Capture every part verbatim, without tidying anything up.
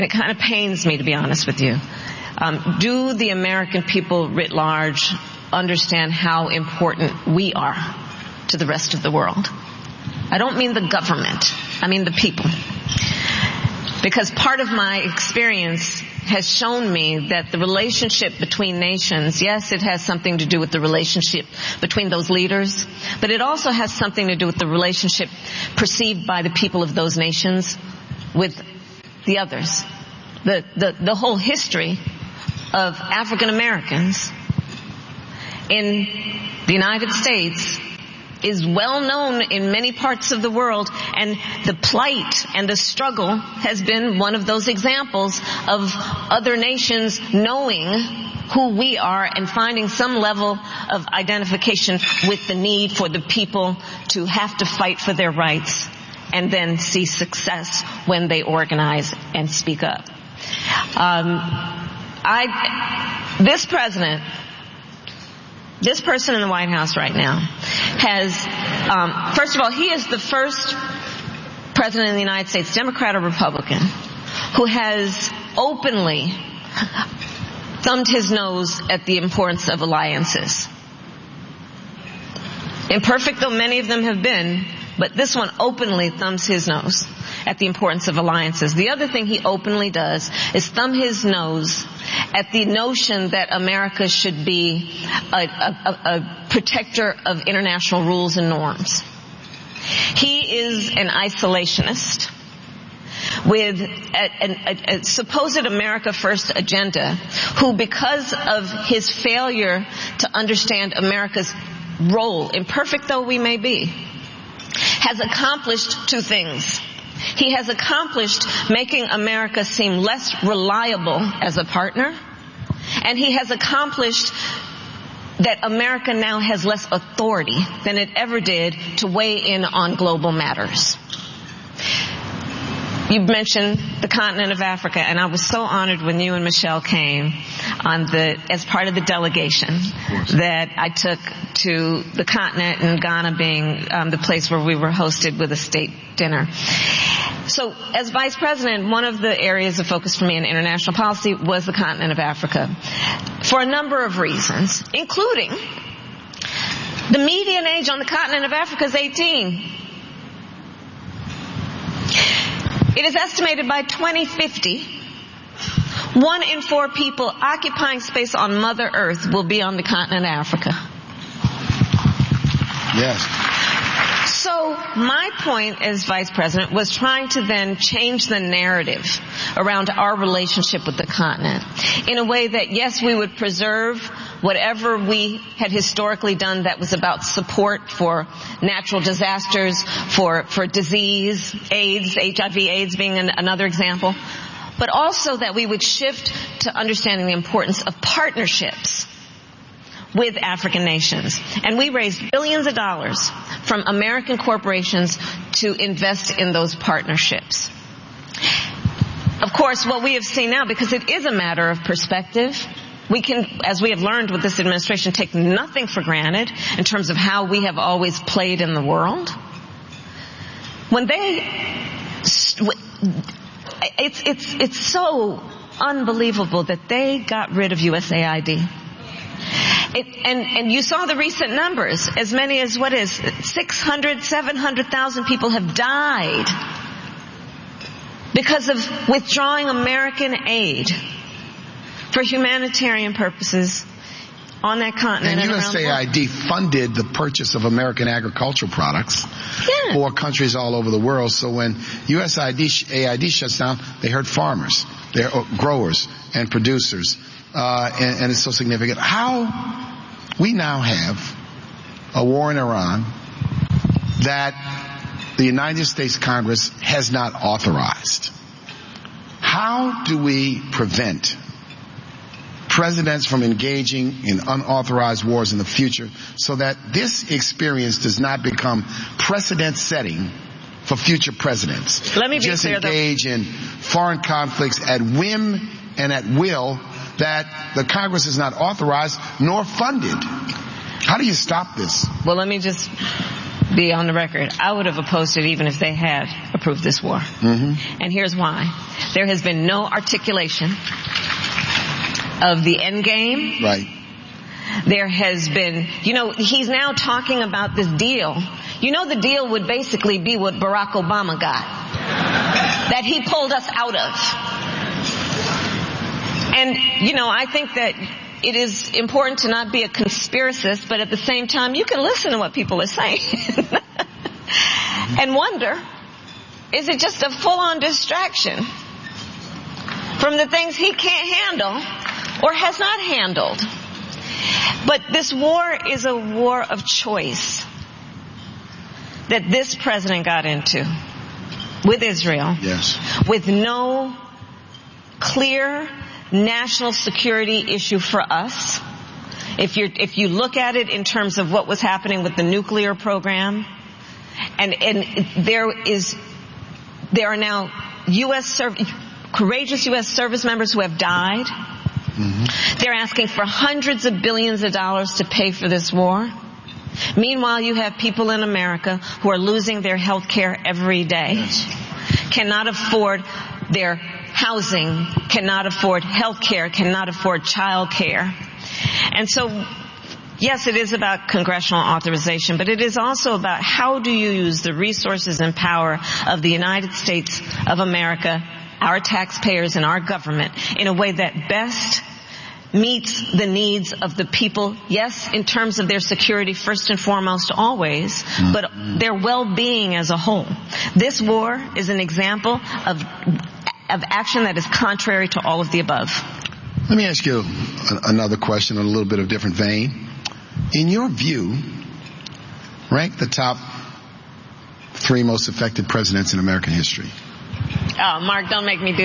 It kind of pains me, to be honest with you. Um, do the American people writ large understand how important we are to the rest of the world? I don't mean the government. I mean the people. Because part of my experience has shown me that the relationship between nations, yes, it has something to do with the relationship between those leaders, but it also has something to do with the relationship perceived by the people of those nations with the others. The, the, the whole history of African Americans in the United States is well known in many parts of the world, and the plight and the struggle has been one of those examples of other nations knowing who we are and finding some level of identification with the need for the people to have to fight for their rights and then see success when they organize and speak up. Um, I, this president, this person in the White House right now has, um, first of all, he is the first president in the United States, Democrat or Republican, who has openly thumbed his nose at the importance of alliances. Imperfect though many of them have been, but this one openly thumbs his nose at the importance of alliances. The other thing he openly does is thumb his nose at the notion that America should be a, a, a protector of international rules and norms. He is an isolationist with a, a, a supposed America First agenda, who, because of his failure to understand America's role, imperfect though we may be, has accomplished two things. He has accomplished making America seem less reliable as a partner, and he has accomplished that America now has less authority than it ever did to weigh in on global matters. You mentioned the continent of Africa, and I was so honored when you and Michelle came on the, as part of the delegation that I took to the continent, and Ghana being um, the place where we were hosted with a state dinner. So, as Vice President, one of the areas of focus for me in international policy was the continent of Africa, for a number of reasons, including the median age on the continent of Africa is eighteen. It is estimated by twenty fifty, one in four people occupying space on Mother Earth will be on the continent of Africa. Yes. So my point as Vice President was trying to then change the narrative around our relationship with the continent in a way that, yes, we would preserve whatever we had historically done that was about support for natural disasters, for, for disease, AIDS, H I V AIDS being an, another example, but also that we would shift to understanding the importance of partnerships with African nations. And we raised billions of dollars from American corporations to invest in those partnerships. Of course, what we have seen now, because it is a matter of perspective, we can, as we have learned with this administration, take nothing for granted in terms of how we have always played in the world. When they, it's, it's, it's so unbelievable that they got rid of U S A I D. It, and, and you saw the recent numbers. As many as, what is, six hundred, seven hundred thousand people have died because of withdrawing American aid for humanitarian purposes on that continent. And U S A I D funded the purchase of American agricultural products yeah. for countries all over the world. So when U S A I D shuts down, they hurt farmers, they're growers and producers. Uh, and, and it's so significant. How we now have a war in Iran that the United States Congress has not authorized. How do we prevent presidents from engaging in unauthorized wars in the future so that this experience does not become precedent setting for future presidents? Let me be Just clear, engage though. in foreign conflicts at whim and at will that the Congress is not authorized nor funded. How do you stop this? Well, let me just be on the record, I would have opposed it even if they had approved this war. Mm-hmm. And here's why. There has been no articulation of the end game. Right. There has been, you know, he's now talking about this deal. You know, the deal would basically be what Barack Obama got, that he pulled us out of. And, you know, I think that it is important to not be a conspiracist, but at the same time, you can listen to what people are saying and wonder, is it just a full-on distraction from the things he can't handle or has not handled? But this war is a war of choice that this president got into with Israel. Yes. With no clear national security issue for us. If you if you look at it in terms of what was happening with the nuclear program, and and there is there are now U S serv- courageous U S service members who have died. Mm-hmm. They're asking for hundreds of billions of dollars to pay for this war. Meanwhile, you have people in America who are losing their health care every day, yes. cannot afford their housing, cannot afford health care, cannot afford child care. And so, yes, it is about congressional authorization, but it is also about how do you use the resources and power of the United States of America, our taxpayers and our government, in a way that best meets the needs of the people, yes, in terms of their security first and foremost always, but their well-being as a whole. This war is an example of of action that is contrary to all of the above. Let me ask you another question on a little bit of different vein. In your view, rank the top three most effective presidents in American history. Oh, Mark, don't make me do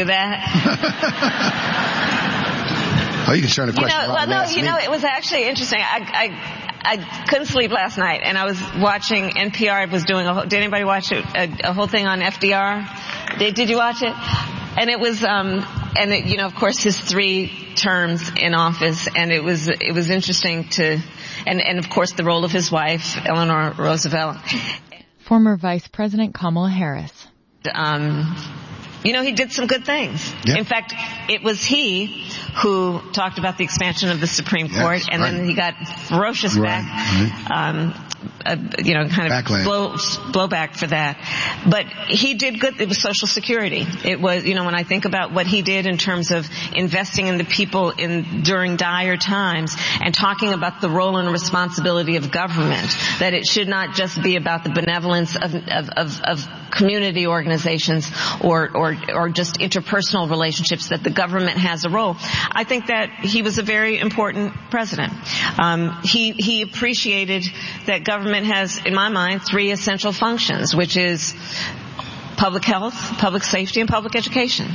that. Oh, you can turn the question you know, around. Well, no, you know, it was actually interesting. I, I, I couldn't sleep last night, and I was watching N P R. Was doing a whole, did anybody watch a, a, a whole thing on F D R? Did, did you watch it? And it was, um, and it, you know, of course, his three terms in office, and it was, it was interesting to, and, and of course, the role of his wife, Eleanor Roosevelt. Former Vice President Kamala Harris. Um, you know, he did some good things. Yeah. In fact, it was he who talked about the expansion of the Supreme Court, yes, and right. then he got ferocious right. back, Right. Um, uh, you know, kind of Backlash. blow, blowback for that. But he did good. It was Social Security. It was, you know, when I think about what he did in terms of investing in the people in during dire times and talking about the role and responsibility of government, that it should not just be about the benevolence of, of, of, of community organizations or, or, or just interpersonal relationships, that the government has a role. I think that he was a very important president. Um, he, he appreciated that government has, in my mind, three essential functions, which is public health, public safety, and public education.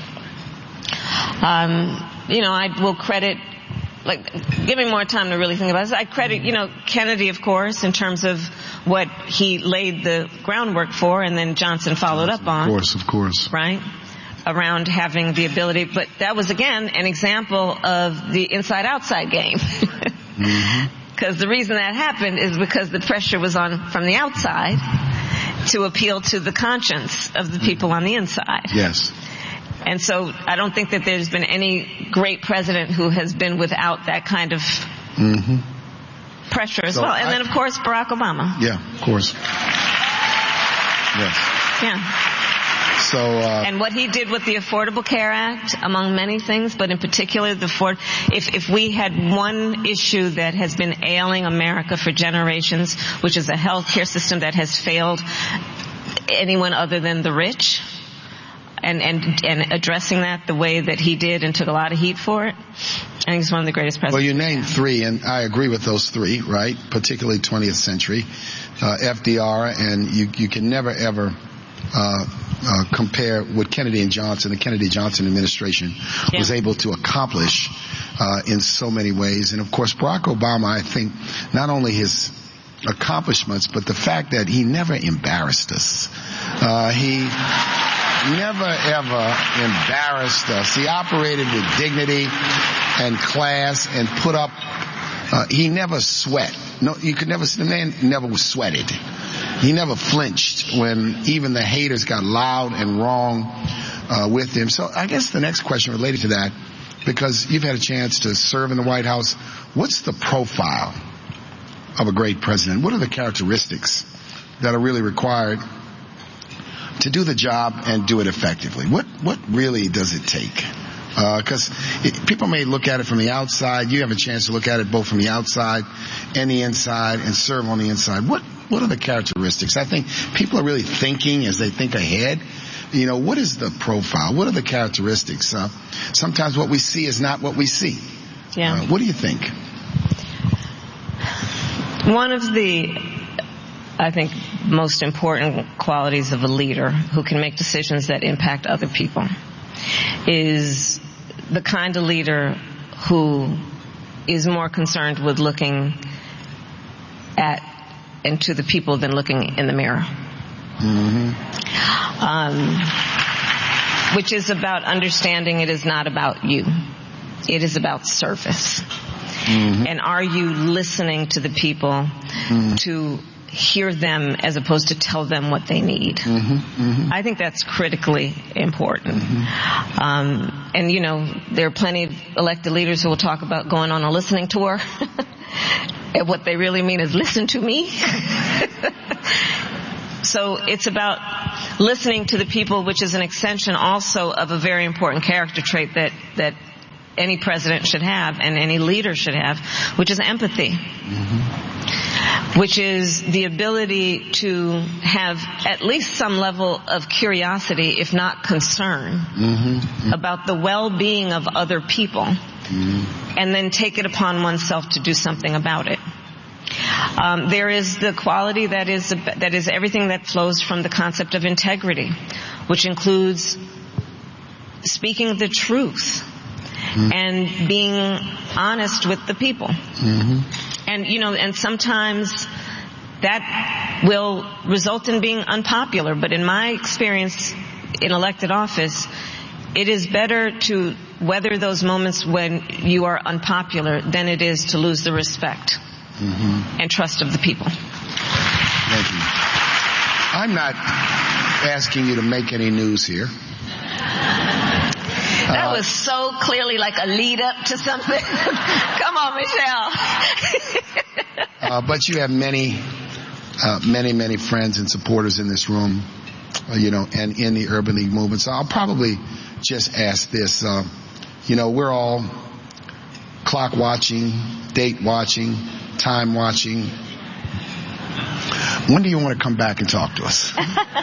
Um, you know, I will credit, like, give me more time to really think about this. I credit, you know, Kennedy, of course, in terms of what he laid the groundwork for, and then Johnson followed up on. Of course, of course. Right? Around having the ability, but that was, again, an example of the inside-outside game. Mm-hmm. Because the reason that happened is because the pressure was on from the outside to appeal to the conscience of the people on the inside. Yes. And so I don't think that there's been any great president who has been without that kind of mm-hmm. pressure as so well. And I, then, of course, Barack Obama. Yeah, of course. Yes. Yeah. So, uh, and what he did with the Affordable Care Act, among many things, but in particular the Ford, if, if we had one issue that has been ailing America for generations, which is a health care system that has failed anyone other than the rich, and, and, and addressing that the way that he did and took a lot of heat for it, I think he's one of the greatest presidents. Well, you named three, and I agree with those three, right? Particularly twentieth century, uh, F D R, and you, you can never ever, uh, Uh, compare what Kennedy and Johnson, the Kennedy-Johnson administration yeah. was able to accomplish uh, in so many ways. And, of course, Barack Obama, I think, not only his accomplishments, but the fact that he never embarrassed us. Uh, he never, ever embarrassed us. He operated with dignity and class and put up, uh, he never sweat. No, you could never, the man never was sweated. He never flinched when even the haters got loud and wrong uh, with him. So I guess the next question related to that, because you've had a chance to serve in the White House, what's the profile of a great president? What are the characteristics that are really required to do the job and do it effectively? What what really does it take? Because uh, people may look at it from the outside. You have a chance to look at it both from the outside and the inside and serve on the inside. What what are the characteristics? I think people are really thinking as they think ahead. You know, what is the profile? What are the characteristics? Uh, sometimes what we see is not what we see. Yeah. Uh, what do you think? One of the, I think, most important qualities of a leader who can make decisions that impact other people is the kind of leader who is more concerned with looking at and to the people than looking in the mirror. Mm-hmm. Um, which is about understanding it is not about you. It is about service. Mm-hmm. And are you listening to the people mm-hmm. to hear them as opposed to tell them what they need? Mm-hmm. Mm-hmm. I think that's critically important. Mm-hmm. Um, and, you know, there are plenty of elected leaders who will talk about going on a listening tour. And what they really mean is listen to me. So it's about listening to the people, which is an extension also of a very important character trait that, that any president should have and any leader should have, which is empathy. Mm-hmm. Which is the ability to have at least some level of curiosity, if not concern, mm-hmm. about the well-being of other people, mm-hmm. and then take it upon oneself to do something about it. Um, there is the quality that is that is everything that flows from the concept of integrity, which includes speaking the truth mm-hmm. and being honest with the people. Mm-hmm. And, you know, and sometimes that will result in being unpopular. But in my experience in elected office, it is better to weather those moments when you are unpopular than it is to lose the respect mm-hmm. and trust of the people. Thank you. I'm not asking you to make any news here. That uh, was so clearly like a lead up to something. Come on, Michelle. uh, but you have many, uh, many, many friends and supporters in this room, uh, you know, and in the Urban League movement. So I'll probably just ask this. Uh, you know, we're all clock watching, date watching, time watching. When do you want to come back and talk to us?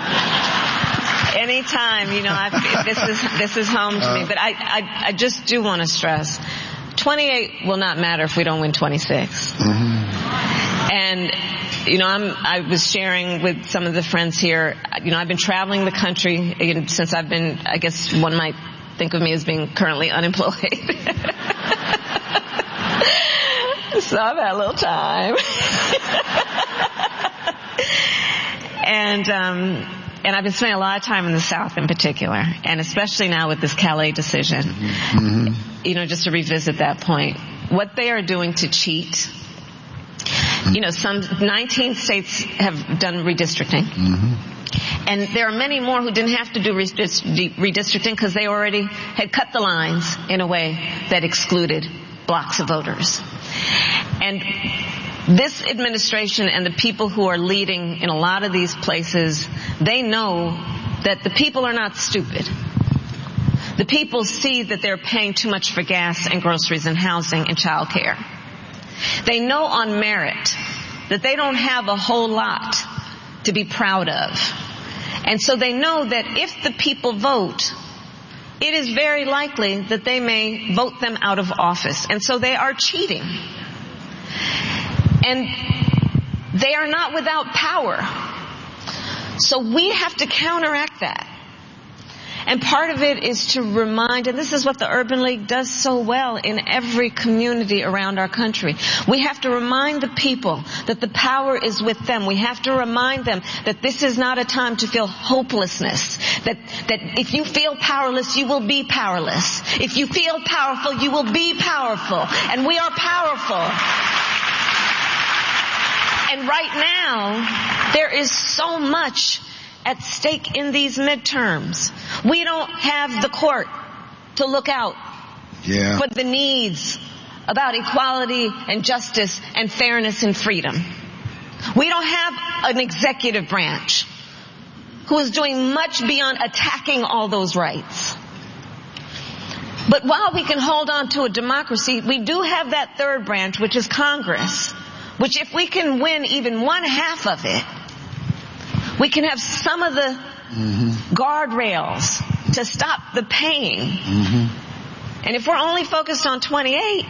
Anytime, you know, I've, this is this is home to uh, me. But I, I I just do want to stress, twenty-eight will not matter if we don't win twenty-six. Mm-hmm. And you know, I'm I was sharing with some of the friends here. You know, I've been traveling the country since I've been. I guess one might think of me as being currently unemployed. So I've had a little time. and. um And I've been spending a lot of time in the South in particular, and especially now with this Calais decision. Mm-hmm. You know, just to revisit that point, what they are doing to cheat. You know, some nineteen states have done redistricting. Mm-hmm. And there are many more who didn't have to do redistricting because they already had cut the lines in a way that excluded blocks of voters. And this administration and the people who are leading in a lot of these places, they know that the people are not stupid. The people see that they're paying too much for gas and groceries and housing and child care. They know on merit that they don't have a whole lot to be proud of. And so they know that if the people vote, it is very likely that they may vote them out of office. And so they are cheating. And they are not without power. So we have to counteract that. And part of it is to remind, and this is what the Urban League does so well in every community around our country. We have to remind the people that the power is with them. We have to remind them that this is not a time to feel hopelessness. That, that if you feel powerless, you will be powerless. If you feel powerful, you will be powerful. And we are powerful. And right now, There is so much at stake in these midterms. We don't have the court to look out yeah. for the needs about equality and justice and fairness and freedom. We don't have an executive branch who is doing much beyond attacking all those rights. But while we can hold on to a democracy, we do have that third branch, which is Congress, which if we can win even one half of it, we can have some of the mm-hmm. guardrails to stop the pain. Mm-hmm. And if we're only focused on twenty-eight,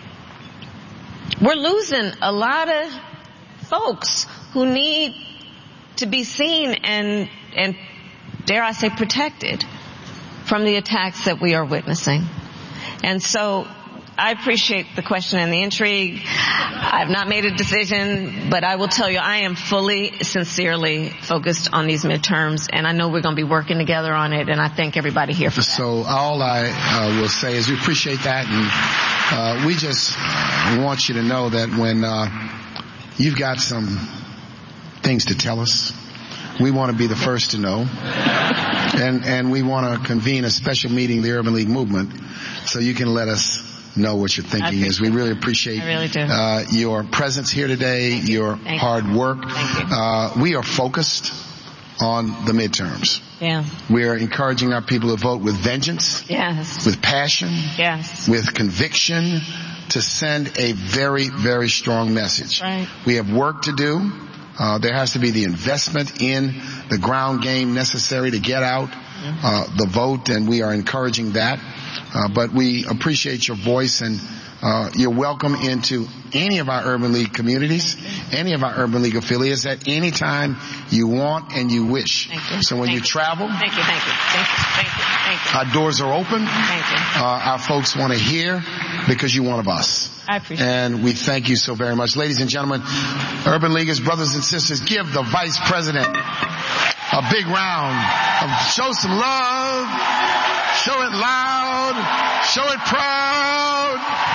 we're losing a lot of folks who need to be seen and, and dare I say, protected from the attacks that we are witnessing. And so I appreciate the question and the intrigue. I've not made a decision, but I will tell you I am fully, sincerely focused on these midterms, and I know we're going to be working together on it, and I thank everybody here for that. So all I uh, will say is we appreciate that, and uh, we just want you to know that when uh, you've got some things to tell us, we want to be the first to know. And, and we want to convene a special meeting, the Urban League Movement, so you can let us know what your thinking is. We really appreciate I really do. Uh, your presence here today, your Thank hard you. work. Thank you. Uh, we are focused on the midterms. Yeah. We are encouraging our people to vote with vengeance, Yes. with passion, Yes. with conviction, to send a very, very strong message. Right. We have work to do. Uh, there has to be the investment in the ground game necessary to get out uh, the vote, and we are encouraging that. Uh, but we appreciate your voice, and uh, you're welcome into any of our Urban League communities, any of our Urban League affiliates at any time you want and you wish. Thank you. So when thank you, you travel, thank you, thank you, thank you, thank you, thank you. our doors are open. Thank you. Uh, our folks want to hear because you're one of us. I appreciate and it. And we thank you so very much. Ladies and gentlemen, Urban Leaguers, brothers and sisters, give the Vice President a big round of show some love, show it loud, show it proud.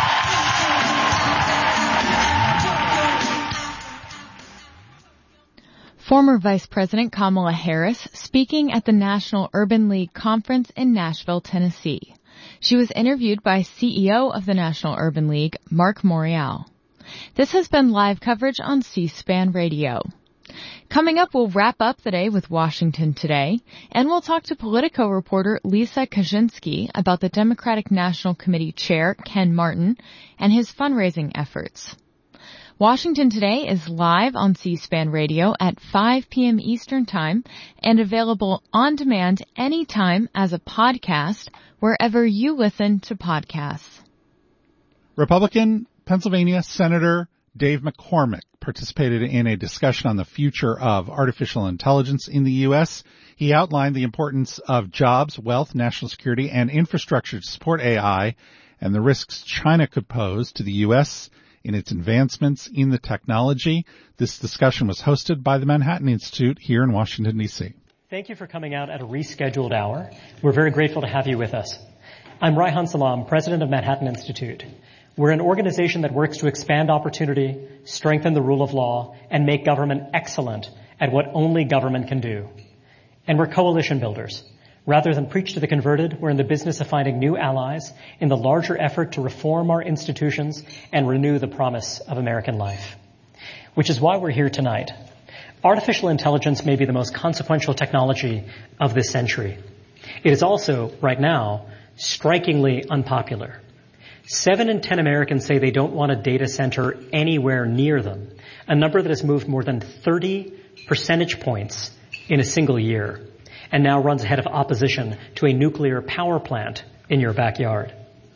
Former Vice President Kamala Harris speaking at the National Urban League Conference in Nashville, Tennessee. She was interviewed by C E O of the National Urban League, Mark Morial. This has been live coverage on C-SPAN Radio. Coming up, we'll wrap up the day with Washington Today, and we'll talk to Politico reporter Lisa Kaczynski about the Democratic National Committee Chair, Ken Martin, and his fundraising efforts. Washington Today is live on C-SPAN Radio at five p.m. Eastern Time and available on demand anytime as a podcast wherever you listen to podcasts. Republican Pennsylvania Senator Dave McCormick participated in a discussion on the future of artificial intelligence in the U S. He outlined the importance of jobs, wealth, national security, and infrastructure to support A I and the risks China could pose to the U S in its advancements in the technology. This discussion was hosted by the Manhattan Institute here in Washington, D C. Thank you for coming out at a rescheduled hour. We're very grateful to have you with us. I'm Raihan Salam, president of Manhattan Institute. We're an organization that works to expand opportunity, strengthen the rule of law, and make government excellent at what only government can do. And we're coalition builders. Rather than preach to the converted, we're in the business of finding new allies in the larger effort to reform our institutions and renew the promise of American life. Which is why we're here tonight. Artificial intelligence may be the most consequential technology of this century. It is also, right now, strikingly unpopular. Seven in ten Americans say they don't want a data center anywhere near them, a number that has moved more than thirty percentage points in a single year, and now runs ahead of opposition to a nuclear power plant in your backyard.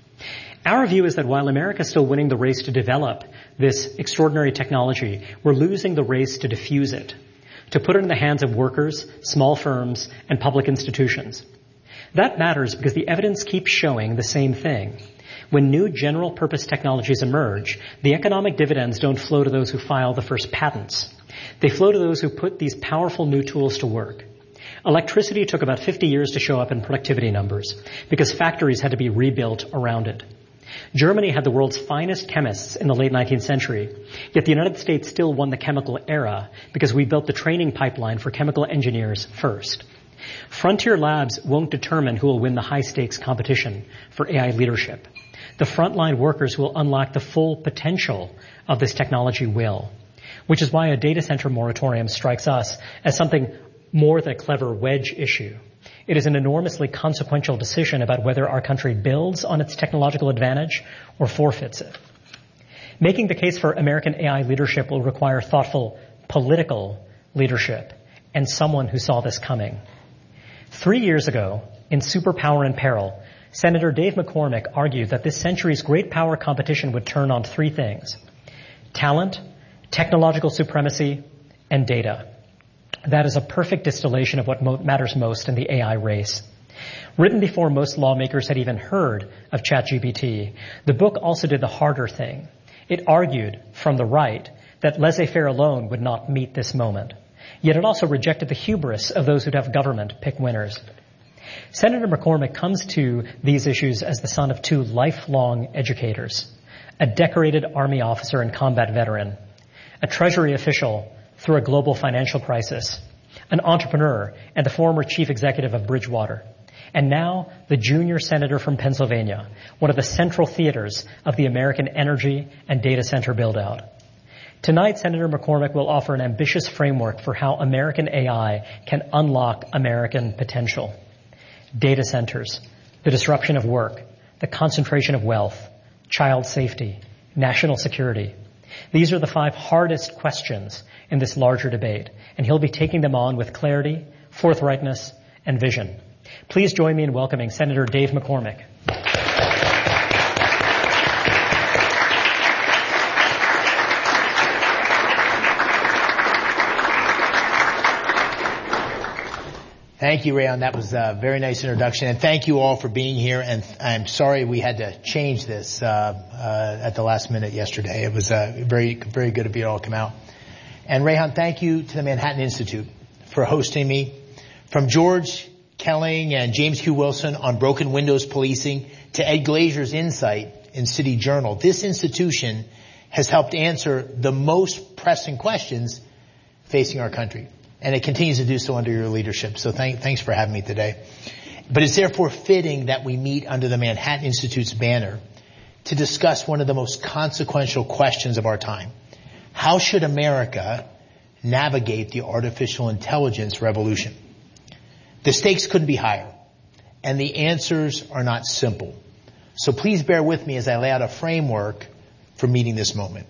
Our view is that while America is still winning the race to develop this extraordinary technology, we're losing the race to diffuse it, to put it in the hands of workers, small firms, and public institutions. That matters because the evidence keeps showing the same thing. When new general-purpose technologies emerge, the economic dividends don't flow to those who file the first patents. They flow to those who put these powerful new tools to work. Electricity took about fifty years to show up in productivity numbers because factories had to be rebuilt around it. Germany had the world's finest chemists in the late nineteenth century, yet the United States still won the chemical era because we built the training pipeline for chemical engineers first. Frontier labs won't determine who will win the high-stakes competition for A I leadership. The frontline workers who will unlock the full potential of this technology will, which is why a data center moratorium strikes us as something more than a clever wedge issue. It is an enormously consequential decision about whether our country builds on its technological advantage or forfeits it. Making the case for American A I leadership will require thoughtful political leadership and someone who saw this coming. Three years ago, in Superpower in Peril, Senator Dave McCormick argued that this century's great power competition would turn on three things: talent, technological supremacy, and data. That is a perfect distillation of what mo- matters most in the A I race. Written before most lawmakers had even heard of ChatGPT, the book also did the harder thing. It argued, from the right, that laissez-faire alone would not meet this moment. Yet it also rejected the hubris of those who'd have government pick winners. Senator McCormick comes to these issues as the son of two lifelong educators, a decorated Army officer and combat veteran, a Treasury official through a global financial crisis, an entrepreneur and the former chief executive of Bridgewater, and now the junior senator from Pennsylvania, one of the central theaters of the American energy and data center build-out. Tonight, Senator McCormick will offer an ambitious framework for how American A I can unlock American potential. Data centers, the disruption of work, the concentration of wealth, child safety, national security. These are the five hardest questions in this larger debate, and he'll be taking them on with clarity, forthrightness, and vision. Please join me in welcoming Senator Dave McCormick. Thank you, Rayon. That was a very nice introduction. And thank you all for being here. And I'm sorry we had to change this uh, uh, at the last minute yesterday. It was uh, very, very good of you to all come out. And Rayon, thank you to the Manhattan Institute for hosting me. From George Kelling and James Q. Wilson on broken windows policing to Ed Glazier's insight in City Journal, this institution has helped answer the most pressing questions facing our country. And it continues to do so under your leadership. So thank, thanks for having me today. But it's therefore fitting that we meet under the Manhattan Institute's banner to discuss one of the most consequential questions of our time. How should America navigate the artificial intelligence revolution? The stakes couldn't be higher, and the answers are not simple. So please bear with me as I lay out a framework for meeting this moment.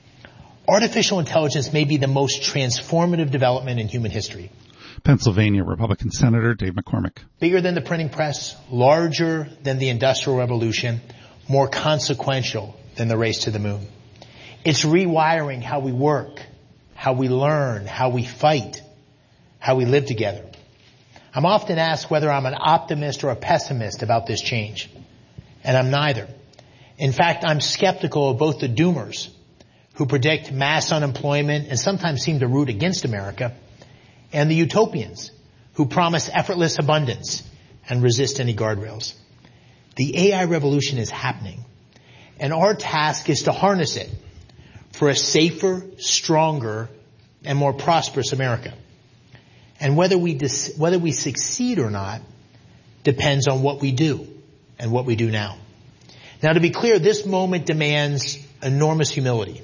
Artificial intelligence may be the most transformative development in human history. Pennsylvania Republican Senator Dave McCormick. Bigger than the printing press, larger than the Industrial Revolution, more consequential than the race to the moon. It's rewiring how we work, how we learn, how we fight, how we live together. I'm often asked whether I'm an optimist or a pessimist about this change, and I'm neither. In fact, I'm skeptical of both the doomers, who predict mass unemployment and sometimes seem to root against America, and the utopians, who promise effortless abundance and resist any guardrails. The A I revolution is happening, and our task is to harness it for a safer, stronger, and more prosperous America. And whether we dis- whether we succeed or not depends on what we do and what we do now. Now, to be clear, this moment demands enormous humility.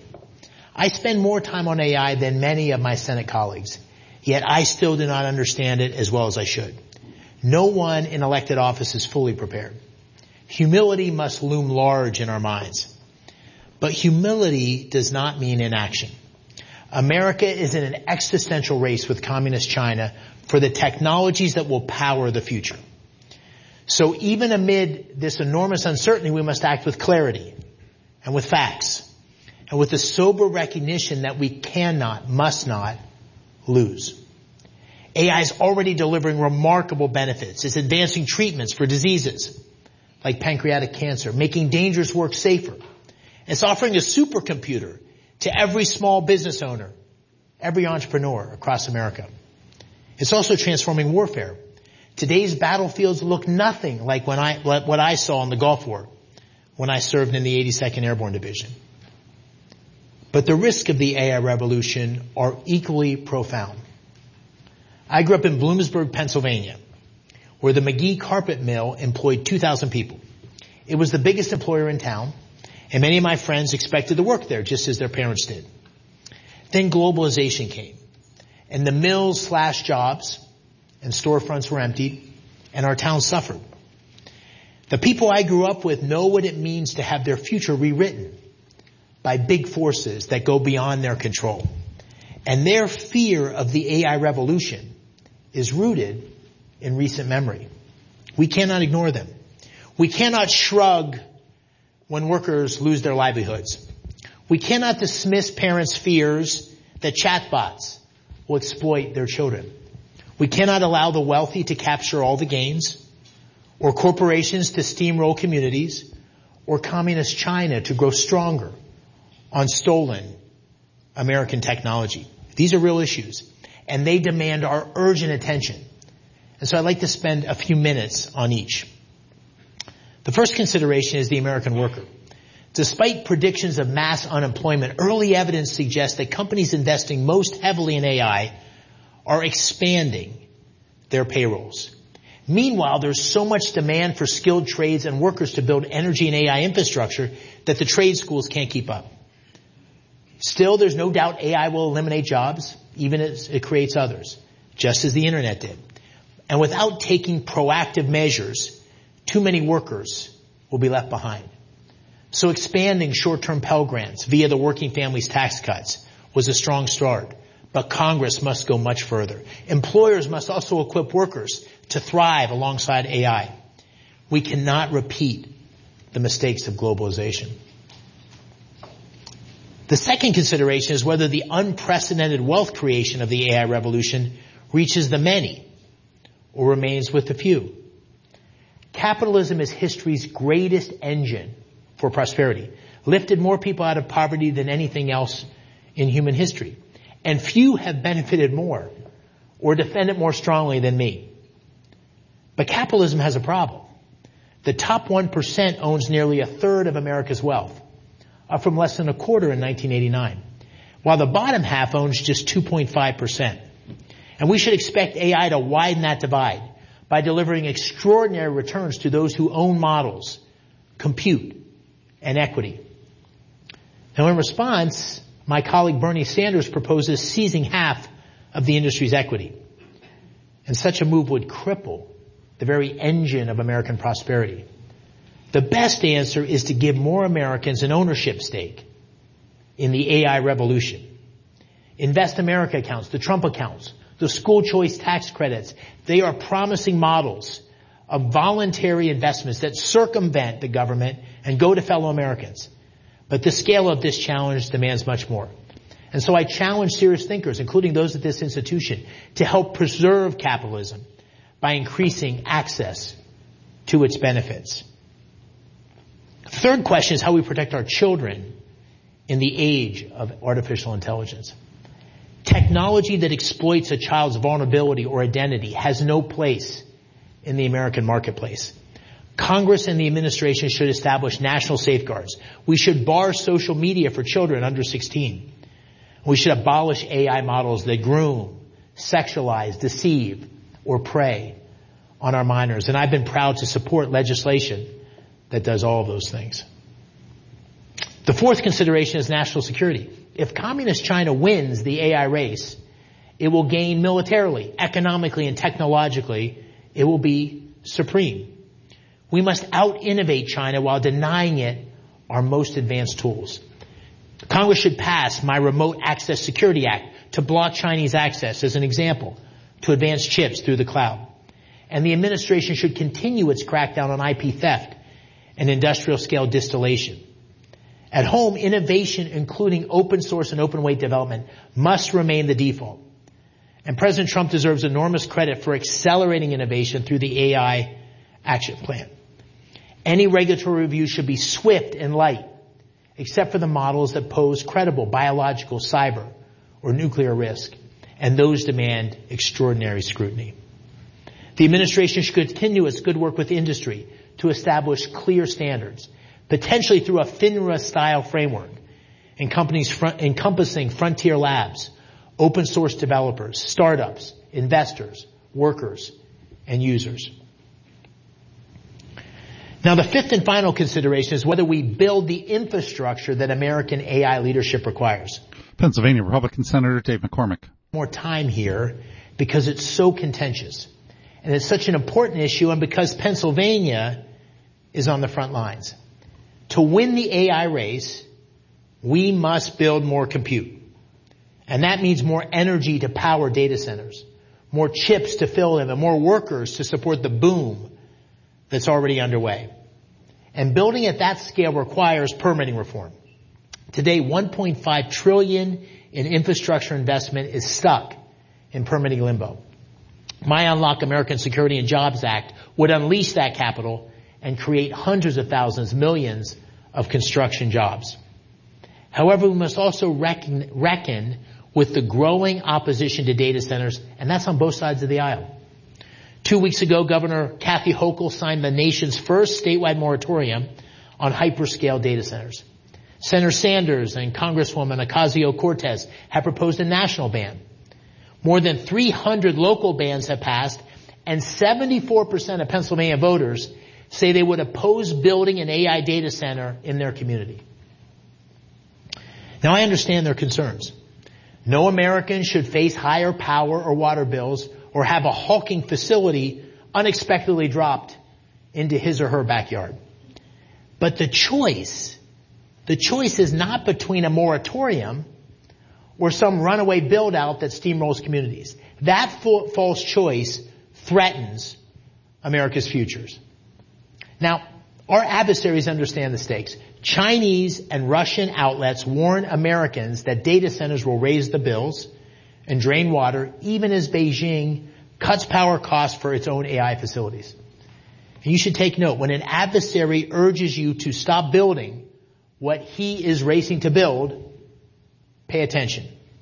I spend more time on A I than many of my Senate colleagues, yet I still do not understand it as well as I should. No one in elected office is fully prepared. Humility must loom large in our minds. But humility does not mean inaction. America is in an existential race with communist China for the technologies that will power the future. So even amid this enormous uncertainty, we must act with clarity and with facts, and with the sober recognition that we cannot, must not lose. A I is already delivering remarkable benefits. It's advancing treatments for diseases like pancreatic cancer, making dangerous work safer. It's offering a supercomputer to every small business owner, every entrepreneur across America. It's also transforming warfare. Today's battlefields look nothing like when I, what I saw in the Gulf War, when I served in the eighty-second Airborne Division. But the risks of the A I revolution are equally profound. I grew up in Bloomsburg, Pennsylvania, where the McGee Carpet Mill employed two thousand people. It was the biggest employer in town, and many of my friends expected to work there just as their parents did. Then globalization came, and the mills slashed jobs, and storefronts were emptied, and our town suffered. The people I grew up with know what it means to have their future rewritten by big forces that go beyond their control. And their fear of the A I revolution is rooted in recent memory. We cannot ignore them. We cannot shrug when workers lose their livelihoods. We cannot dismiss parents' fears that chatbots will exploit their children. We cannot allow the wealthy to capture all the gains, or corporations to steamroll communities, or communist China to grow stronger on stolen American technology. These are real issues, and they demand our urgent attention. And so I'd like to spend a few minutes on each. The first consideration is the American worker. Despite predictions of mass unemployment, early evidence suggests that companies investing most heavily in A I are expanding their payrolls. Meanwhile, there's so much demand for skilled trades and workers to build energy and A I infrastructure that the trade schools can't keep up. Still, there's no doubt A I will eliminate jobs, even as it creates others, just as the internet did. And without taking proactive measures, too many workers will be left behind. So expanding short-term Pell Grants via the Working Families Tax Cuts was a strong start. But Congress must go much further. Employers must also equip workers to thrive alongside A I. We cannot repeat the mistakes of globalization. The second consideration is whether the unprecedented wealth creation of the A I revolution reaches the many or remains with the few. Capitalism is history's greatest engine for prosperity, lifted more people out of poverty than anything else in human history. And few have benefited more or defend it more strongly than me. But capitalism has a problem. The top one percent owns nearly a third of America's wealth, up from less than a quarter in nineteen eighty-nine, while the bottom half owns just two point five percent. And we should expect A I to widen that divide by delivering extraordinary returns to those who own models, compute, and equity. Now, in response, my colleague Bernie Sanders proposes seizing half of the industry's equity. And such a move would cripple the very engine of American prosperity. The best answer is to give more Americans an ownership stake in the A I revolution. Invest America accounts, the Trump accounts, the school choice tax credits, they are promising models of voluntary investments that circumvent the government and go to fellow Americans. But the scale of this challenge demands much more. And so I challenge serious thinkers, including those at this institution, to help preserve capitalism by increasing access to its benefits. The third question is how we protect our children in the age of artificial intelligence. Technology that exploits a child's vulnerability or identity has no place in the American marketplace. Congress and the administration should establish national safeguards. We should bar social media for children under sixteen. We should abolish A I models that groom, sexualize, deceive, or prey on our minors. And I've been proud to support legislation that does all of those things. The fourth consideration is national security. If communist China wins the A I race, it will gain militarily, economically, and technologically. It will be supreme. We must out-innovate China while denying it our most advanced tools. Congress should pass my Remote Access Security Act to block Chinese access as an example to advanced chips through the cloud. And the administration should continue its crackdown on I P theft and industrial-scale distillation. At home, innovation, including open source and open weight development, must remain the default. And President Trump deserves enormous credit for accelerating innovation through the A I Action Plan. Any regulatory review should be swift and light, except for the models that pose credible biological, cyber, or nuclear risk, and those demand extraordinary scrutiny. The administration should continue its good work with industry to establish clear standards, potentially through a FINRA-style framework encompassing frontier labs, open source developers, startups, investors, workers, and users. Now, the fifth and final consideration is whether we build the infrastructure that American A I leadership requires. Pennsylvania Republican Senator Dave McCormick. More time here because it's so contentious. And it's such an important issue, and because Pennsylvania is on the front lines. To win the A I race, we must build more compute. And that means more energy to power data centers, more chips to fill them, and more workers to support the boom that's already underway. And building at that scale requires permitting reform. Today, one point five trillion dollars in infrastructure investment is stuck in permitting limbo. My Unlock American Security and Jobs Act would unleash that capital and create hundreds of thousands, millions of construction jobs. However, we must also reckon, reckon with the growing opposition to data centers, and that's on both sides of the aisle. Two weeks ago, Governor Kathy Hochul signed the nation's first statewide moratorium on hyperscale data centers. Senator Sanders and Congresswoman Ocasio-Cortez have proposed a national ban. More than three hundred local bans have passed, and seventy-four percent of Pennsylvania voters say they would oppose building an A I data center in their community. Now, I understand their concerns. No American should face higher power or water bills or have a hulking facility unexpectedly dropped into his or her backyard. But the choice, the choice is not between a moratorium or some runaway build-out that steamrolls communities. That false choice threatens America's futures. Now, our adversaries understand the stakes. Chinese and Russian outlets warn Americans that data centers will raise the bills and drain water, even as Beijing cuts power costs for its own A I facilities. And you should take note, when an adversary urges you to stop building what he is racing to build, pay attention.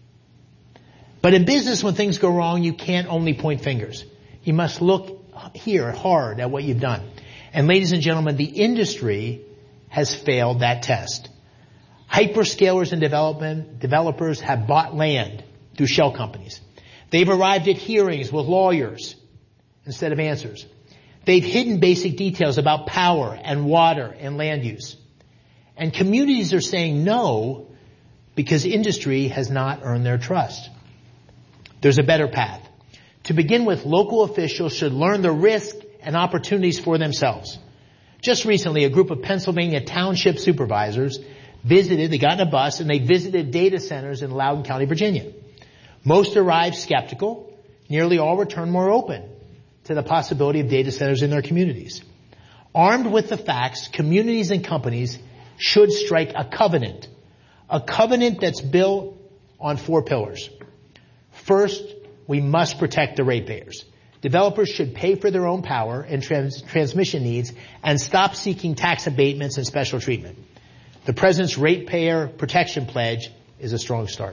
But in business, when things go wrong, you can't only point fingers. You must look here hard at what you've done. And ladies and gentlemen, the industry has failed that test. Hyperscalers and development, developers have bought land through shell companies. They've arrived at hearings with lawyers instead of answers. They've hidden basic details about power and water and land use. And communities are saying no because industry has not earned their trust. There's a better path. To begin with, local officials should learn the risks and opportunities for themselves. Just recently, a group of Pennsylvania township supervisors visited, they got in a bus, and they visited data centers in Loudoun County, Virginia. Most arrived skeptical. Nearly all returned more open to the possibility of data centers in their communities. Armed with the facts, communities and companies should strike a covenant. A covenant that's built on four pillars. First, we must protect the ratepayers. Developers should pay for their own power and trans- transmission needs and stop seeking tax abatements and special treatment. The President's Ratepayer Protection Pledge is a strong start.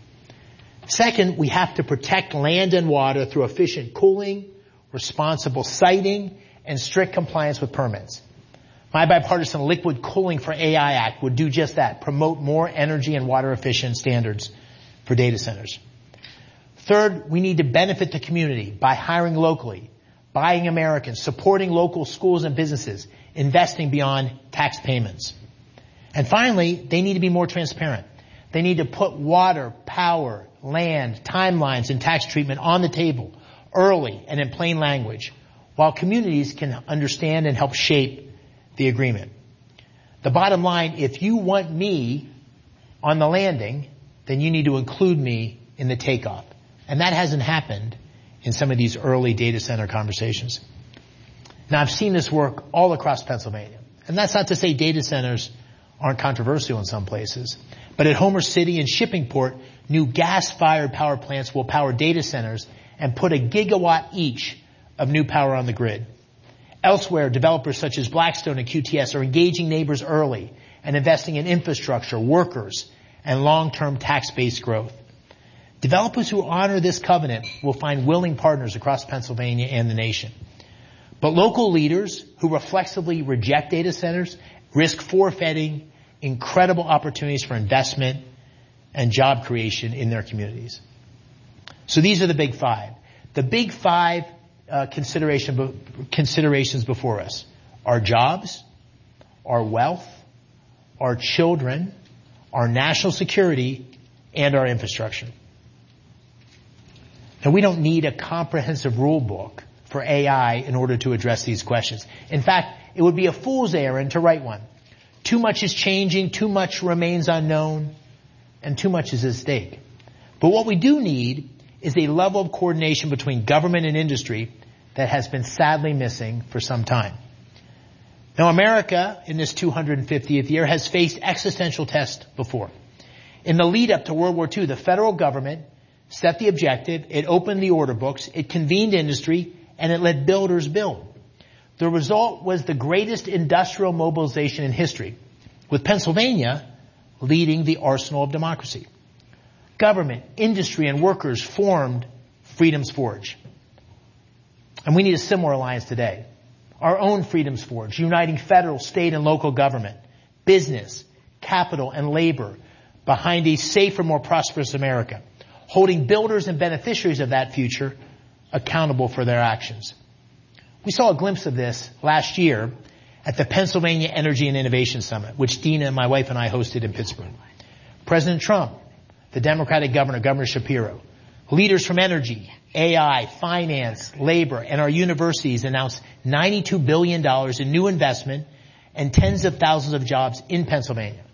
Second, we have to protect land and water through efficient cooling, responsible siting, and strict compliance with permits. My bipartisan Liquid Cooling for A I Act would do just that, promote more energy and water efficient standards for data centers. Third, we need to benefit the community by hiring locally, buying American, supporting local schools and businesses, investing beyond tax payments. And finally, they need to be more transparent. They need to put water, power, land, timelines, and tax treatment on the table early and in plain language, while communities can understand and help shape the agreement. The bottom line, if you want me on the landing, then you need to include me in the takeoff. And that hasn't happened in some of these early data center conversations. Now, I've seen this work all across Pennsylvania. And that's not to say data centers aren't controversial in some places. But at Homer City and Shippingport, new gas-fired power plants will power data centers and put a gigawatt each of new power on the grid. Elsewhere, developers such as Blackstone and Q T S are engaging neighbors early and investing in infrastructure, workers, and long-term tax-based growth. Developers who honor this covenant will find willing partners across Pennsylvania and the nation. But local leaders who reflexively reject data centers risk forfeiting incredible opportunities for investment and job creation in their communities. So these are the big five. The big five uh, consideration, considerations before us are jobs, our wealth, our children, our national security, and our infrastructure. And we don't need a comprehensive rule book for A I in order to address these questions. In fact, it would be a fool's errand to write one. Too much is changing, too much remains unknown, and too much is at stake. But what we do need is a level of coordination between government and industry that has been sadly missing for some time. Now, America, in this two hundred fiftieth year, has faced existential tests before. In the lead up to World War Two, the federal government set the objective, it opened the order books, it convened industry, and it let builders build. The result was the greatest industrial mobilization in history, with Pennsylvania leading the arsenal of democracy. Government, industry, and workers formed Freedom's Forge. And we need a similar alliance today. Our own Freedom's Forge, uniting federal, state, and local government, business, capital, and labor behind a safer, more prosperous America, holding builders and beneficiaries of that future accountable for their actions. We saw a glimpse of this last year at the Pennsylvania Energy and Innovation Summit, which Dina, my wife, and I hosted in Pittsburgh. President Trump, the Democratic governor, Governor Shapiro, leaders from energy, A I, finance, labor, and our universities announced ninety-two billion dollars in new investment and tens of thousands of jobs in Pennsylvania.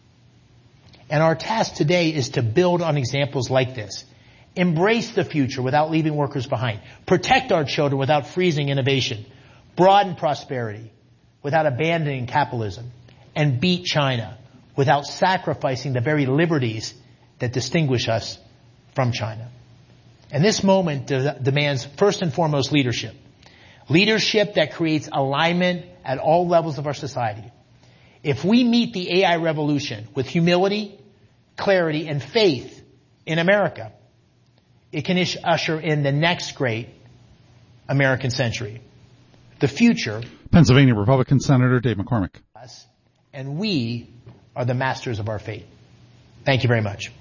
And our task today is to build on examples like this. Embrace the future without leaving workers behind. Protect our children without freezing innovation. Broaden prosperity without abandoning capitalism. And beat China without sacrificing the very liberties that distinguish us from China. And this moment de- demands first and foremost leadership. Leadership that creates alignment at all levels of our society. If we meet the A I revolution with humility, clarity, and faith in America, it can ish- usher in the next great American century. The future. Pennsylvania Republican Senator Dave McCormick. And we are the masters of our fate. Thank you very much.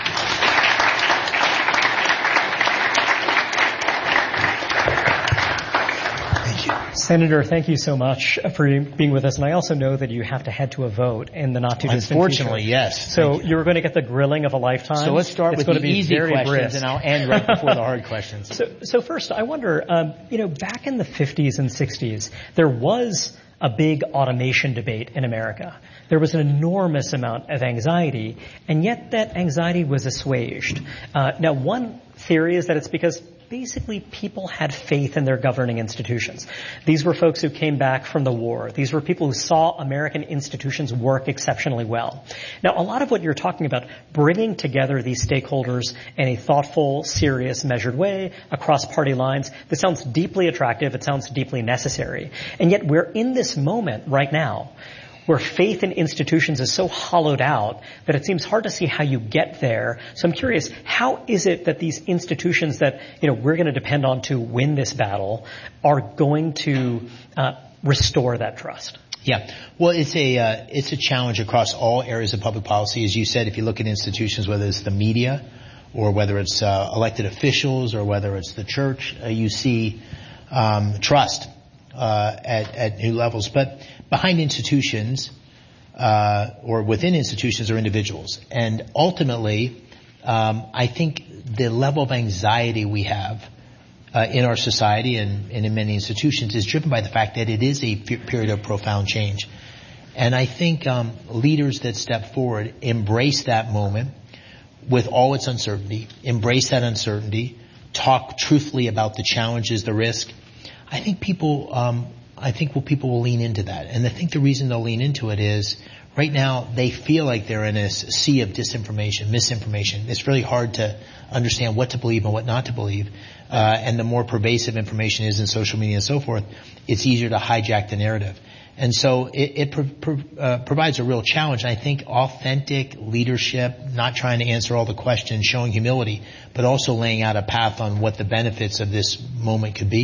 Senator, thank you so much for being with us. And I also know that you have to head to a vote in the not too distant future. Unfortunately, yes. So you're going to get the grilling of a lifetime. So let's start it's with the the easy questions, brisk. and I'll end right before the hard questions. So, so first, I wonder, um, you know, back in the fifties and sixties, there was a big automation debate in America. There was an enormous amount of anxiety, and yet that anxiety was assuaged. Uh, now, one theory is that it's because basically people had faith in their governing institutions. These were folks who came back from the war. These were people who saw American institutions work exceptionally well. Now, a lot of what you're talking about, bringing together these stakeholders in a thoughtful, serious, measured way across party lines, this sounds deeply attractive. It sounds deeply necessary. And yet we're in this moment right now where faith in institutions is so hollowed out that it seems hard to see how you get there. So I'm curious, how is it that these institutions that, you know, we're going to depend on to win this battle are going to uh, restore that trust? Yeah. Well, it's a, uh, it's a challenge across all areas of public policy. As you said, if you look at institutions, whether it's the media or whether it's uh, elected officials or whether it's the church, uh, you see um, trust uh, at, at new levels. But behind institutions, uh, or within institutions are individuals. And ultimately, um, I think the level of anxiety we have uh, in our society and, and in many institutions is driven by the fact that it is a f- period of profound change. And I think um, leaders that step forward embrace that moment with all its uncertainty, embrace that uncertainty, talk truthfully about the challenges, the risk. I think people um, I think well, people will lean into that. And I think the reason they'll lean into it is right now they feel like they're in a sea of disinformation, misinformation. It's really hard to understand what to believe and what not to believe. Uh, and the more pervasive information is in social media and so forth, it's easier to hijack the narrative. And so it, it pro- pro- uh, provides a real challenge. And I think authentic leadership, not trying to answer all the questions, showing humility, but also laying out a path on what the benefits of this moment could be,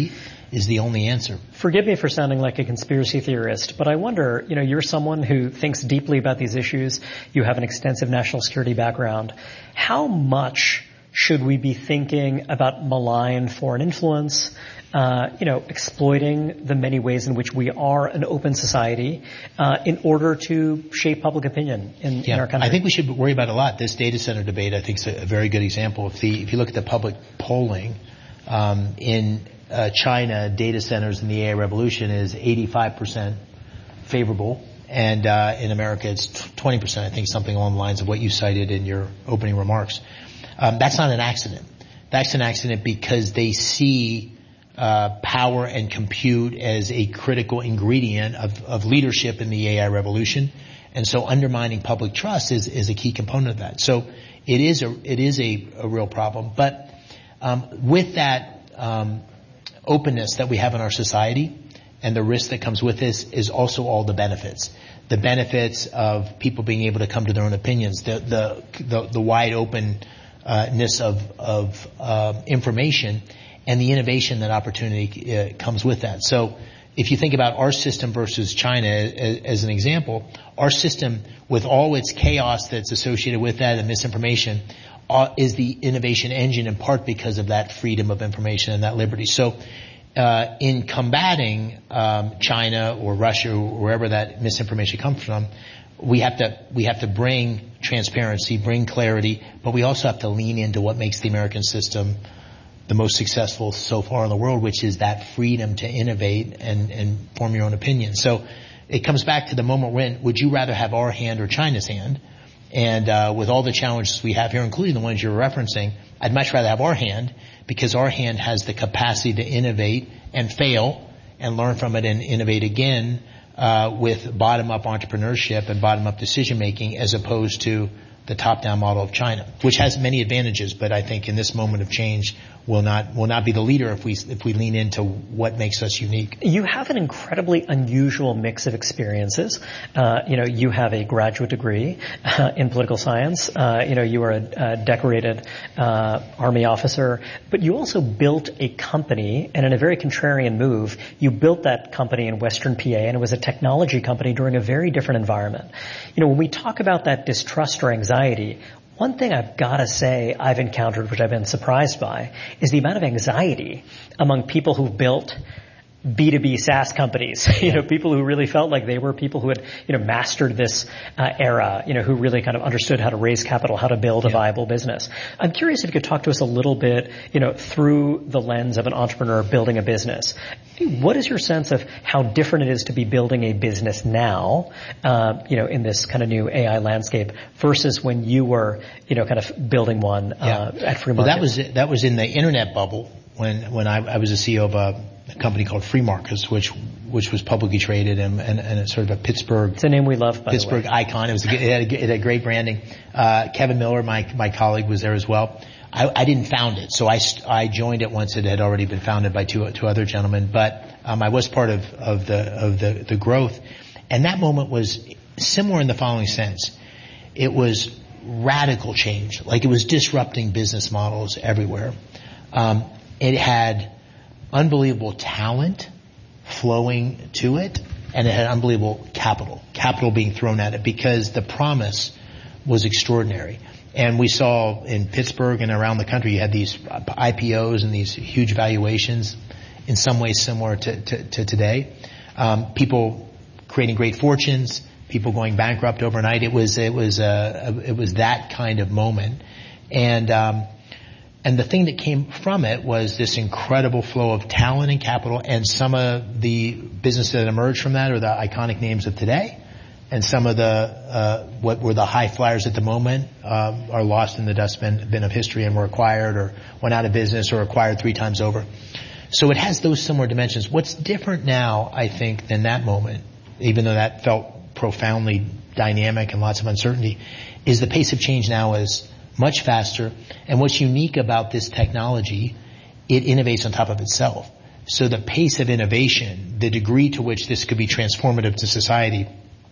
is the only answer. Forgive me for sounding like a conspiracy theorist, but I wonder, you know, you're someone who thinks deeply about these issues. You have an extensive national security background. How much should we be thinking about malign foreign influence, uh, you know, exploiting the many ways in which we are an open society, uh, in order to shape public opinion in, yeah, in our country? I think we should worry about it a lot. This data center debate, I think, is a very good example. If the, if you look at the public polling, um, in, uh, China, data centers in the A I revolution is eighty-five percent favorable. And, uh, in America, it's twenty percent, I think, something along the lines of what you cited in your opening remarks. Um, that's not an accident. That's an accident because they see uh, power and compute as a critical ingredient of, of leadership in the A I revolution, and so undermining public trust is, is a key component of that. So it is a it is a, a real problem. But um, with that um, openness that we have in our society and the risk that comes with this is also all the benefits. The benefits of people being able to come to their own opinions, the the the, the wide open Uh, ness of, of uh, information, and the innovation that opportunity uh, comes with that. So if you think about our system versus China as, as an example, our system with all its chaos that's associated with that and misinformation uh, is the innovation engine in part because of that freedom of information and that liberty. So uh, in combating um, China or Russia or wherever that misinformation comes from, we have to we have to bring transparency, bring clarity, but we also have to lean into what makes the American system the most successful so far in the world, which is that freedom to innovate and, and form your own opinion. So it comes back to the moment we're in. Would you rather have our hand or China's hand? And uh, with all the challenges we have here, including the ones you're referencing, I'd much rather have our hand because our hand has the capacity to innovate and fail and learn from it and innovate again Uh, with bottom-up entrepreneurship and bottom-up decision-making as opposed to the top-down model of China, which has many advantages, but I think in this moment of change will not will not be the leader if we if we lean into what makes us unique. You have an incredibly unusual mix of experiences. Uh, you know, you have a graduate degree uh, in political science. Uh, you know, you are a, a decorated uh, Army officer, but you also built a company, and in a very contrarian move, you built that company in Western P A, and it was a technology company during a very different environment. You know, when we talk about that distrust or anxiety, one thing I've got to say I've encountered, which I've been surprised by, is the amount of anxiety among people who've built B two B SaaS companies, you know, people who really felt like they were people who had, you know, mastered this uh, era, you know, who really kind of understood how to raise capital, how to build a yeah. viable business. I'm curious if you could talk to us a little bit, you know, through the lens of an entrepreneur building a business. What is your sense of how different it is to be building a business now, uh, you know, in this kind of new A I landscape versus when you were, you know, kind of building one uh, yeah. at Free Market? Well, that was that was in the internet bubble when when I, I was a C E O of a a company called Free Markets, which which was publicly traded and, and, and it's sort of a Pittsburgh. It's a name we love, by Pittsburgh the way. icon. It was a, it, had, it had great branding. Uh, Kevin Miller, my my colleague, was there as well. I, I didn't found it, so I I joined it once it had already been founded by two two other gentlemen. But um, I was part of of the of the the growth, and that moment was similar in the following sense. It was radical change, like it was disrupting business models everywhere. Um, it had unbelievable talent flowing to it, and it had unbelievable capital, capital being thrown at it because the promise was extraordinary. And we saw in Pittsburgh and around the country, you had these I P Os and these huge valuations, in some ways similar to, to, to today. Um, people creating great fortunes, people going bankrupt overnight. It was it was a, it was that kind of moment, and um, And the thing that came from it was this incredible flow of talent and capital, and some of the businesses that emerged from that are the iconic names of today, and some of the uh what were the high flyers at the moment um, are lost in the dustbin bin of history and were acquired or went out of business or acquired three times over. So it has those similar dimensions. What's different now, I think, than that moment, even though that felt profoundly dynamic and lots of uncertainty, is the pace of change now is much faster. And what's unique about this technology, it innovates on top of itself. So the pace of innovation, the degree to which this could be transformative to society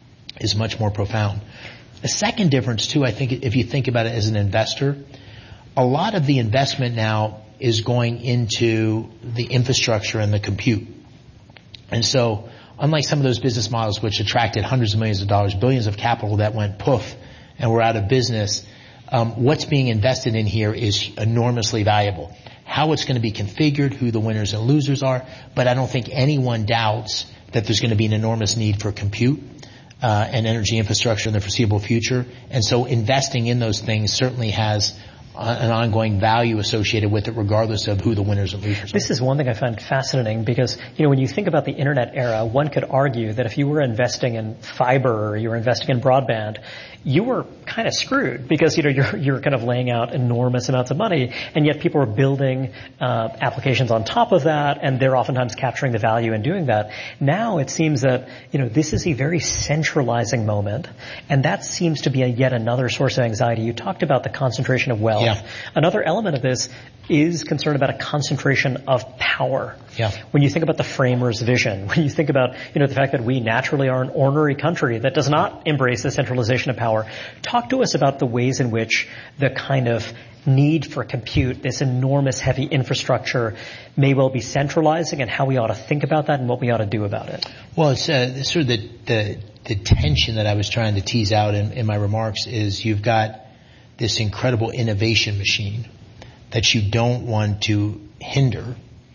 is much more profound. A second difference too, I think, if you think about it as an investor, a lot of the investment now is going into the infrastructure and the compute. And so, unlike some of those business models which attracted hundreds of millions of dollars, billions of capital that went poof and were out of business, um, what's being invested in here is enormously valuable. How it's going to be configured, who the winners and losers are, but I don't think anyone doubts that there's going to be an enormous need for compute uh, and energy infrastructure in the foreseeable future. And so investing in those things certainly has an ongoing value associated with it, regardless of who the winners and losers are. This is one thing I find fascinating because, you know, when you think about the internet era, one could argue that if you were investing in fiber or you were investing in broadband, you were kind of screwed because, you know, you're, you're kind of laying out enormous amounts of money, and yet people are building uh, applications on top of that, and they're oftentimes capturing the value in doing that. Now it seems that, you know, this is a very centralizing moment, and that seems to be a yet another source of anxiety. You talked about the concentration of wealth. Yeah. Another element of this is concern about a concentration of power. Yeah. When you think about the framers' vision, when you think about, you know, the fact that we naturally are an ornery country that does not embrace the centralization of power, talk to us about the ways in which the kind of need for compute, this enormous heavy infrastructure, may well be centralizing, and how we ought to think about that and what we ought to do about it. Well, it's uh, sort of the, the the tension that I was trying to tease out in, in my remarks is you've got this incredible innovation machine that you don't want to hinder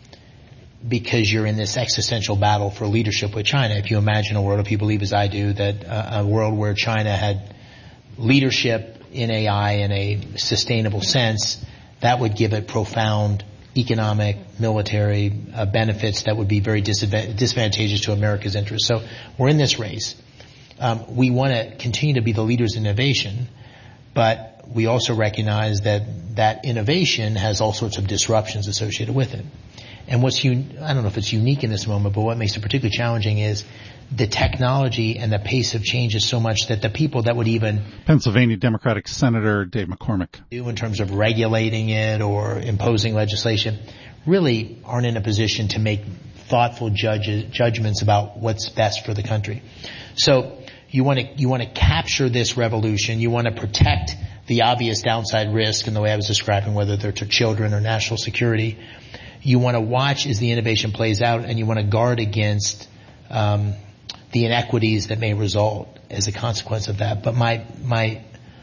because you're in this existential battle for leadership with China. If you imagine a world, if you believe as I do, that uh, a world where China had leadership in A I in a sustainable sense, that would give it profound economic, military uh, benefits that would be very disadva- disadvantageous to America's interests. So we're in this race. Um, we want to continue to be the leaders in innovation, but we also recognize that that innovation has all sorts of disruptions associated with it. And what's un- I don't know if it's unique in this moment, but what makes it particularly challenging is the technology and the pace of change is so much that the people that would even Pennsylvania Democratic Senator Dave McCormick do in terms of regulating it or imposing legislation really aren't in a position to make thoughtful judges, judgments about what's best for the country. So you want to you want to capture this revolution. You want to protect the obvious downside risk in the way I was describing, whether they're to children or national security. You want to watch as the innovation plays out, and you want to guard against um, the inequities that may result as a consequence of that. But my my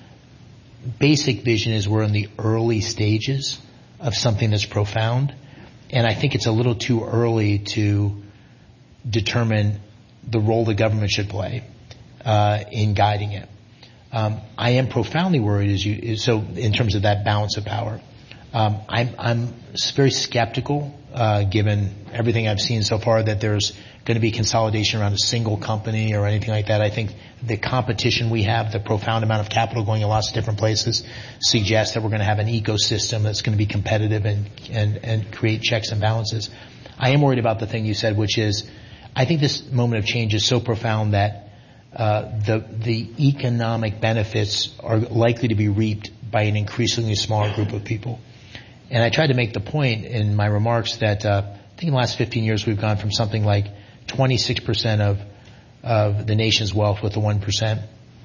basic vision is we're in the early stages of something that's profound, and I think it's a little too early to determine the role the government should play uh, in guiding it. Um, I am profoundly worried, as you so in terms of that balance of power. Um, I'm, I'm very skeptical, uh, given everything I've seen so far, that there's going to be consolidation around a single company or anything like that. I think the competition we have, the profound amount of capital going in lots of different places, suggests that we're going to have an ecosystem that's going to be competitive and, and, and create checks and balances. I am worried about the thing you said, which is, I think this moment of change is so profound that uh, the the economic benefits are likely to be reaped by an increasingly smaller group of people. And I tried to make the point in my remarks that uh, I think in the last fifteen years we've gone from something like twenty-six percent of of the nation's wealth with the one percent,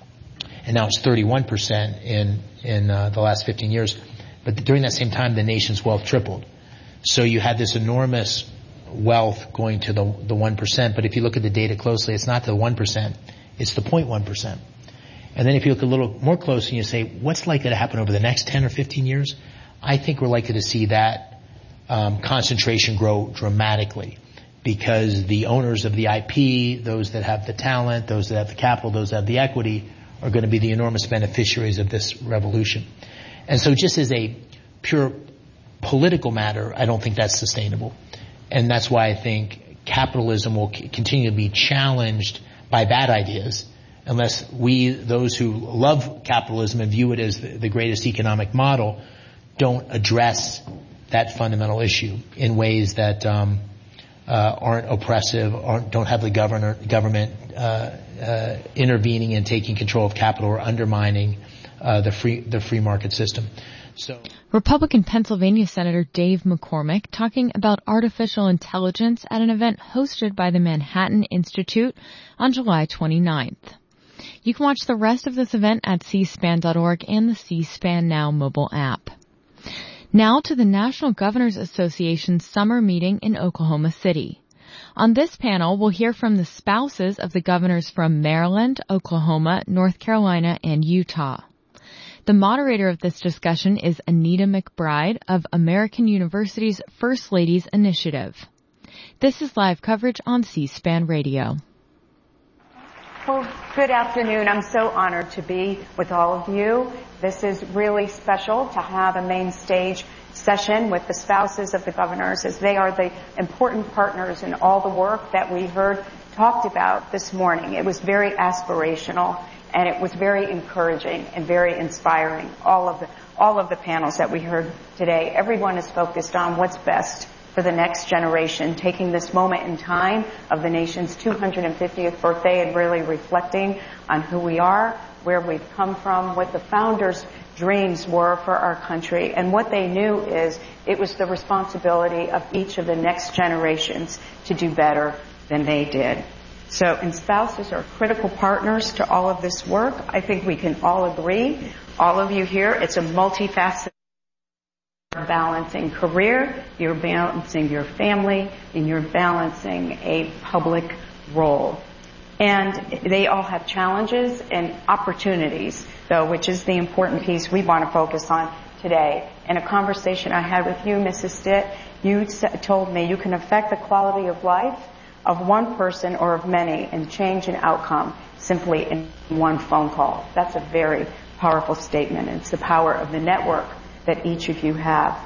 and now it's thirty-one percent in in uh, the last fifteen years. But during that same time, the nation's wealth tripled. So you had this enormous wealth going to the the one percent. But if you look at the data closely, it's not the one percent; it's the zero point one percent. And then if you look a little more closely and you say, what's likely to happen over the next ten or fifteen years? I think we're likely to see that um, concentration grow dramatically, because the owners of the I P, those that have the talent, those that have the capital, those that have the equity, are going to be the enormous beneficiaries of this revolution. And so just as a pure political matter, I don't think that's sustainable. And that's why I think capitalism will c- continue to be challenged by bad ideas, unless we, those who love capitalism and view it as the, the greatest economic model, don't address that fundamental issue in ways that um, uh, aren't oppressive, aren't, don't have the governor, government uh, uh, intervening and taking control of capital or undermining uh, the free the free market system. So, Republican Pennsylvania Senator Dave McCormick talking about artificial intelligence at an event hosted by the Manhattan Institute on July twenty-ninth. You can watch the rest of this event at c span dot org and the C-SPAN Now mobile app. Now to the National Governors Association summer meeting in Oklahoma City. On this panel, we'll hear from the spouses of the governors from Maryland, Oklahoma, North Carolina, and Utah. The moderator of this discussion is Anita McBride of American University's First Ladies Initiative. This is live coverage on C-SPAN Radio. Well, good afternoon. I'm so honored to be with all of you. This is really special to have a main stage session with the spouses of the governors, as they are the important partners in all the work that we heard talked about this morning. It was very aspirational, and it was very encouraging and very inspiring. All of the all of the panels that we heard today, everyone is focused on what's best for the next generation, taking this moment in time of the nation's two hundred fiftieth birthday and really reflecting on who we are, where we've come from, what the founders' dreams were for our country. And what they knew is it was the responsibility of each of the next generations to do better than they did. So, and spouses are critical partners to all of this work. I think we can all agree, all of you here, it's a multifaceted balancing career, you're balancing your family, and you're balancing a public role. And they all have challenges and opportunities, though, which is the important piece we want to focus on today. In a conversation I had with you, Missus Stitt, you told me you can affect the quality of life of one person or of many and change an outcome simply in one phone call. That's a very powerful statement. It's the power of the network that each of you have.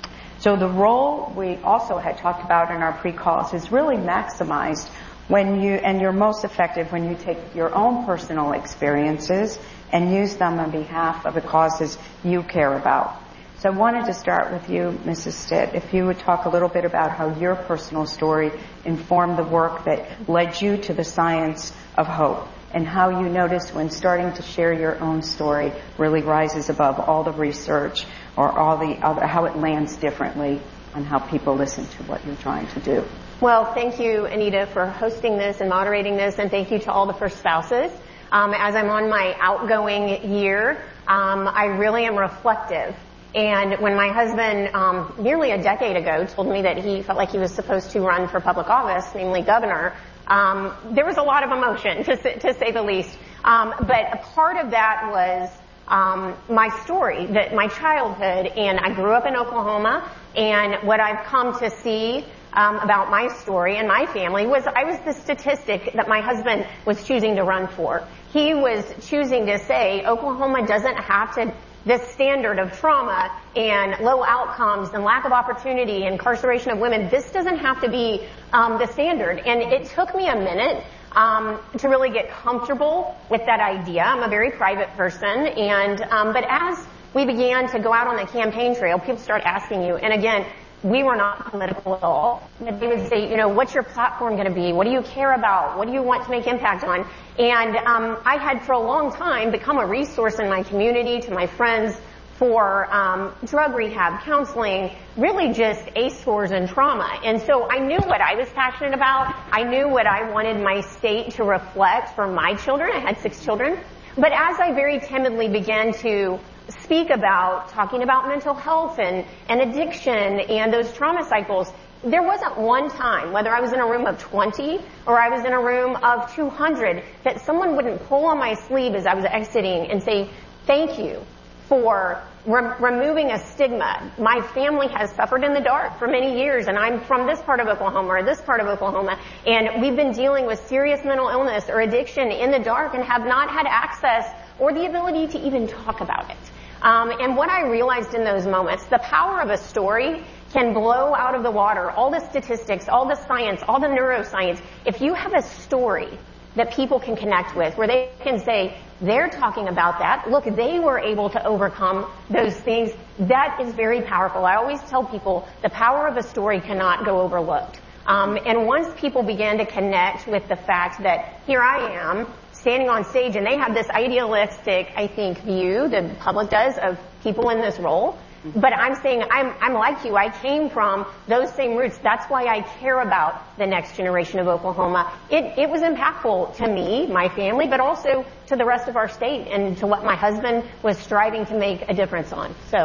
So the role we also had talked about in our pre-calls is really maximized when you, and you're most effective when you take your own personal experiences and use them on behalf of the causes you care about. So I wanted to start with you, Missus Stitt, if you would talk a little bit about how your personal story informed the work that led you to the science of hope, and how you noticed when starting to share your own story really rises above all the research or all the other, how it lands differently on how people listen to what you're trying to do. Well, thank you, Anita, for hosting this and moderating this, and thank you to all the first spouses. Um, as I'm on my outgoing year, um, I really am reflective. And when my husband, um, nearly a decade ago, told me that he felt like he was supposed to run for public office, namely governor, um, there was a lot of emotion, to, to say the least. Um, but a part of that was um, my story, that my childhood, and I grew up in Oklahoma, and what I've come to see um, about my story and my family was I was the statistic that my husband was choosing to run for. He was choosing to say Oklahoma doesn't have to, this standard of trauma and low outcomes and lack of opportunity, incarceration of women, this doesn't have to be um, the standard. And it took me a minute um, to really get comfortable with that idea. I'm a very private person, and um, but as we began to go out on the campaign trail, people start asking you, and again, we were not political at all. They would say, you know, what's your platform going to be? What do you care about? What do you want to make impact on? And um, I had for a long time become a resource in my community to my friends for um, drug rehab, counseling, really just A C E scores and trauma. And so I knew what I was passionate about. I knew what I wanted my state to reflect for my children. I had six children. But as I very timidly began to speak about talking about mental health and, and addiction and those trauma cycles, there wasn't one time, whether I was in a room of twenty or I was in a room of two hundred, that someone wouldn't pull on my sleeve as I was exiting and say, thank you for re- removing a stigma. My family has suffered in the dark for many years, and I'm from this part of Oklahoma or this part of Oklahoma, and we've been dealing with serious mental illness or addiction in the dark and have not had access or the ability to even talk about it. Um, and what I realized in those moments, the power of a story can blow out of the water all the statistics, all the science, all the neuroscience. If you have a story that people can connect with, where they can say, they're talking about that, look, they were able to overcome those things, that is very powerful. I always tell people the power of a story cannot go overlooked. Um, and once people began to connect with the fact that here I am, standing on stage, and they have this idealistic, I think, view, the public does, of people in this role. But I'm saying I'm, I'm like you. I came from those same roots. That's why I care about the next generation of Oklahoma. It, it was impactful to me, my family, but also to the rest of our state and to what my husband was striving to make a difference on. So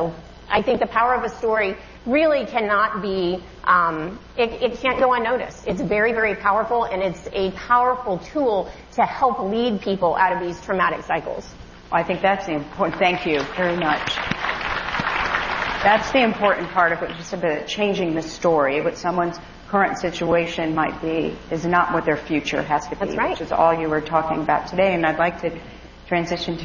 I think the power of a story really cannot be, um, it, it can't go unnoticed. It's very, very powerful, and it's a powerful tool to help lead people out of these traumatic cycles. Well, I think that's the important, thank you very much. That's the important part of it, just about changing the story. What someone's current situation might be is not what their future has to be. That's right. Which is all you were talking about today, and I'd like to transition to